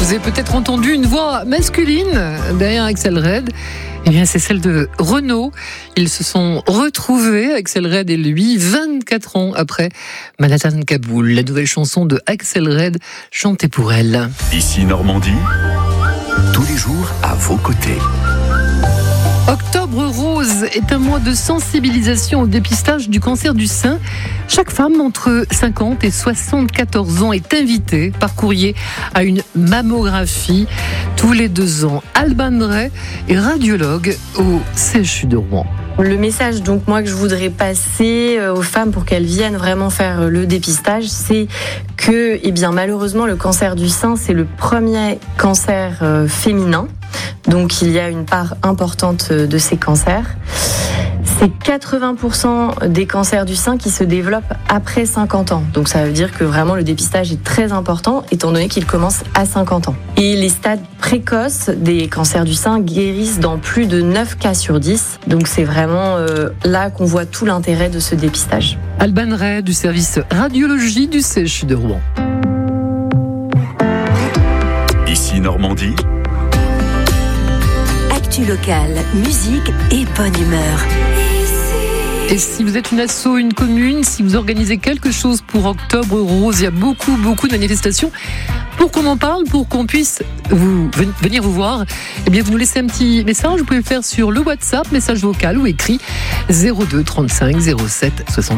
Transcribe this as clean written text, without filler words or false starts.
Vous avez peut-être entendu une voix masculine derrière Axel Red. Eh bien, c'est celle de Renaud. Ils se sont retrouvés, Axel Red et lui, 24 ans après Manhattan Kaboul. La nouvelle chanson de Axel Red, chantée pour elle. Ici Normandie, tous les jours à vos côtés. Octobre Rose est un mois de sensibilisation au dépistage du cancer du sein. Chaque femme entre 50 et 74 ans est invitée par courrier à une mammographie tous les 2 ans. Alban Drey est radiologue au CHU de Rouen. Le message donc moi que je voudrais passer aux femmes pour qu'elles viennent vraiment faire le dépistage, c'est que malheureusement le cancer du sein c'est le premier cancer féminin. Donc il y a une part importante de ces cancers. C'est 80% des cancers du sein qui se développent après 50 ans. Donc ça veut dire que vraiment le dépistage est très important étant donné qu'il commence à 50 ans. Et les stades précoces des cancers du sein guérissent dans plus de 9 cas sur 10. Donc c'est vraiment là qu'on voit tout l'intérêt de ce dépistage. Alban Drey du service radiologie du CHU de Rouen. Ici Normandie. Actu locale, musique et bonne humeur. Et si vous êtes une asso, une commune, si vous organisez quelque chose pour Octobre Rose, il y a beaucoup de manifestations. Pour qu'on en parle, pour qu'on puisse venir vous voir, eh bien vous nous laissez un petit message. Vous pouvez le faire sur le WhatsApp, message vocal ou écrit 02 35 07 70.